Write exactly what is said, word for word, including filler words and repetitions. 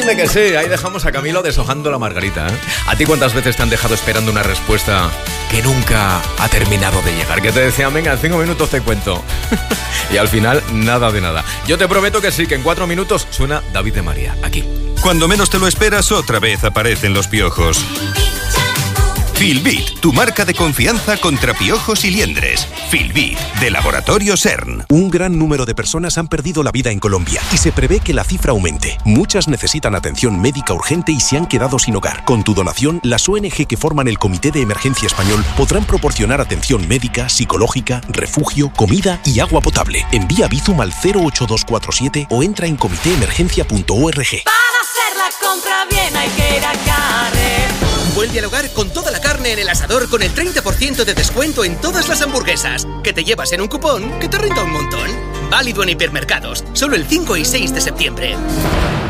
Dime que sí, ahí dejamos a Camilo deshojando la margarita, ¿eh? ¿A ti cuántas veces te han dejado esperando una respuesta que nunca ha terminado de llegar? Que te decían, venga, en cinco minutos te cuento. Y al final, nada de nada. Yo te prometo que sí, que en cuatro minutos suena David de María, aquí. Cuando menos te lo esperas, otra vez aparecen los piojos. Filbit, tu marca de confianza contra piojos y liendres. Filbit, de Laboratorio CERN. Un gran número de personas han perdido la vida en Colombia y se prevé que la cifra aumente. Muchas necesitan atención médica urgente y se han quedado sin hogar. Con tu donación, las O N G que forman el Comité de Emergencia Español podrán proporcionar atención médica, psicológica, refugio, comida y agua potable. Envía Bizum al cero ocho dos cuatro siete o entra en comité emergencia punto org. Para hacer la compra bien hay que ir a Carrefour. Vuelve al hogar con toda la carne en el asador con el treinta por ciento de descuento en todas las hamburguesas, que te llevas en un cupón que te renta un montón. Válido en hipermercados, solo el cinco y seis de septiembre.